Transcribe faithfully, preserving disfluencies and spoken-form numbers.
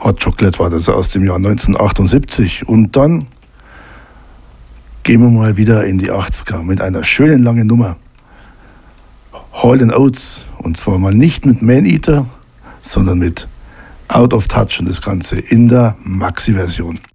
Hot Chocolate war das aus dem Jahr neunzehnhundertachtundsiebzig. Und dann gehen wir mal wieder in die achtziger mit einer schönen langen Nummer. Hall and Oates. Und zwar mal nicht mit Man Eater, sondern mit Out of Touch und das Ganze in der Maxi-Version.